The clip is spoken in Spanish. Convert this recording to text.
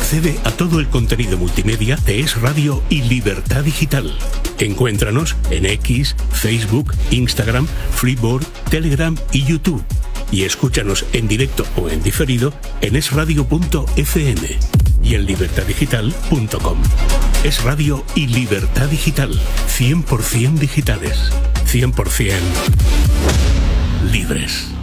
accede a todo el contenido multimedia de Es Radio y Libertad Digital. Encuéntranos en X, Facebook, Instagram, Freeboard, Telegram y YouTube. Y escúchanos en directo o en diferido en esradio.fm y en libertaddigital.com. Es Radio y Libertad Digital, 100% digitales, 100% libres.